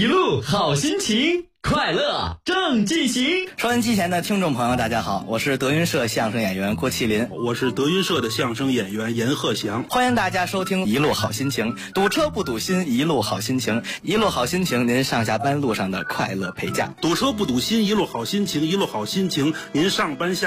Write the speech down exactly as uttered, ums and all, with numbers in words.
一路好心情，快乐正进行。 收音机前的听众朋友大家好，我是德云社相声演员郭麒麟， 我是德云社的相声演员严鹤翔。 欢迎大家收听一路好心情，堵车不堵心，一路好心情，一路好心情，您上下班路上的快乐陪驾。 堵车不堵心，一路好心情，一路好心情，您上班下